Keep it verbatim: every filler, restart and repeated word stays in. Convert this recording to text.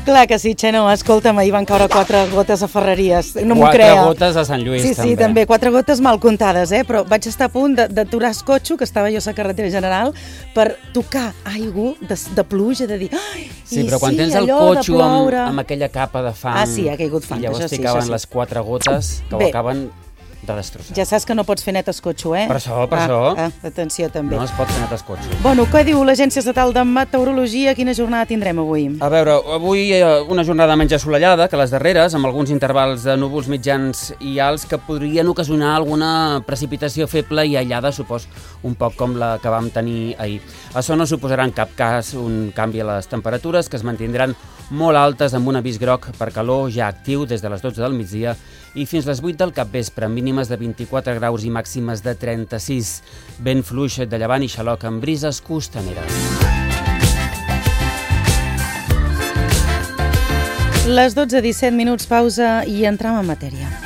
Clar que sí, Xeno, escolta'm, ahir van caure quatre gotes a Ferreries, no m'ho Quatre creia. gotes a Sant Lluís, sí, també. Sí, també, quatre gotes mal comptades, eh? Però vaig estar a punt de- d'aturar el cotxe, que estava jo a la carretera general, per tocar aigua de, de pluja, de dir... Ai, Sí, i però quan sí, tens el allò de cotxe amb, ploure. amb aquella capa de fang... Ah, sí, ha caigut fang, I llavors això sí, t'hi cauen això sí. les quatre gotes que Bé. ho acaben de destrossar. Ja saps que no pots fer net el cotxe, eh? Per això, per ah, això. Ah, atenció, també. No es pot fer net el cotxe. Bueno, què diu l'Agència Estatal de Meteorologia? Quina jornada tindrem avui? A veure, avui eh, una jornada menys assolellada que les darreres, amb alguns intervals de núvols mitjans i alts que podrien ocasionar alguna precipitació feble i aïllada, supos, un poc com la que vam tenir ahir. Això no suposarà en cap cas un canvi a les temperatures, que es mantindran molt altes amb un avís groc per calor ja actiu des de les dotze del migdia i fins les vuit del capvespre, mínimes de vint-i-quatre graus i màximes de trenta-sis. Vent fluix de llevant i xaloc amb brises costaneres. Les dotze i disset minuts, pausa i entram en matèria.